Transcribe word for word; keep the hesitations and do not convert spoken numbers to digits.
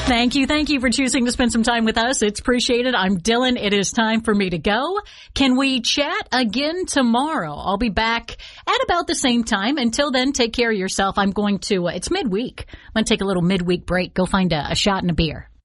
Thank you. Thank you for choosing to spend some time with us. It's appreciated. I'm Dylan. It is time for me to go. Can we chat again tomorrow? I'll be back at about the same time. Until then, take care of yourself. I'm going to, uh, it's midweek. I'm going to take a little midweek break. Go find a, a shot and a beer.